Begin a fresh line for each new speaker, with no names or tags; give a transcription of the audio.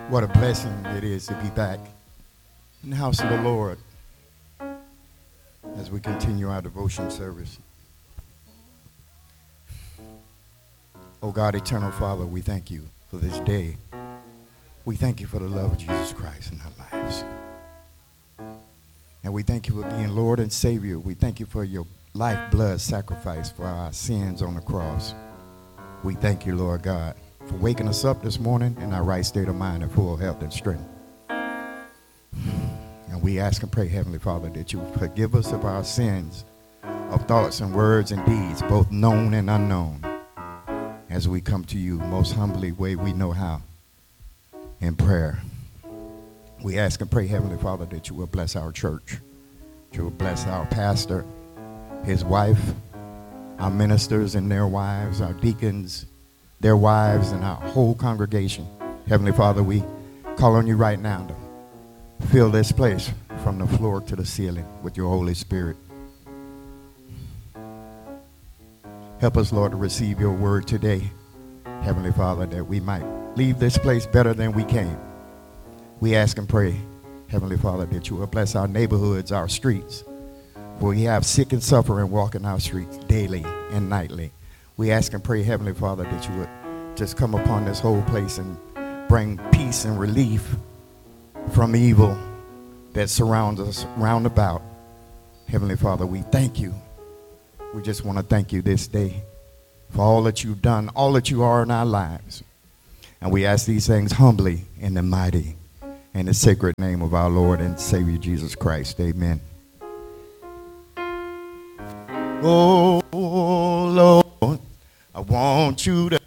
What a blessing it is to be back in the house of the Lord as we continue our devotion service. Oh God, eternal Father, we thank you for this day. We thank you for the love of Jesus Christ in our lives. And we thank you for being Lord and Savior. We thank you for your life blood sacrifice for our sins on the cross. We thank you, Lord God, for waking us up this morning in our right state of mind and full health and strength. And we ask and pray, Heavenly Father, that you forgive us of our sins, of thoughts and words and deeds, both known and unknown, as we come to you most humbly way we know how in prayer. We ask and pray, Heavenly Father, that you will bless our church. You will bless our pastor, his wife, our ministers and their wives, our deacons, their wives, and our whole congregation. Heavenly Father, we call on you right now to fill this place from the floor to the ceiling with your Holy Spirit. Help us, Lord, to receive your word today, Heavenly Father, that we might leave this place better than we came. We ask and pray, Heavenly Father, that you will bless our neighborhoods, our streets, for we have sick and suffering walking our streets daily and nightly. We ask and pray, Heavenly Father, that you would just come upon this whole place and bring peace and relief from evil that surrounds us round about. Heavenly Father, we thank you. We just want to thank you this day for all that you've done, all that you are in our lives. And we ask these things humbly in the mighty and the sacred name of our Lord and Savior Jesus Christ. Amen. Oh, Lord, I want you to